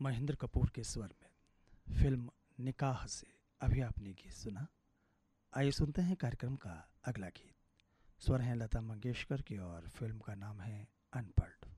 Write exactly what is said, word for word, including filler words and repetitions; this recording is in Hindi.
महेंद्र कपूर के स्वर में फिल्म निकाह से अभी आपने गीत सुना। आइए सुनते हैं कार्यक्रम का अगला गीत। स्वर हैं लता मंगेशकर के और फिल्म का नाम है अनपढ़।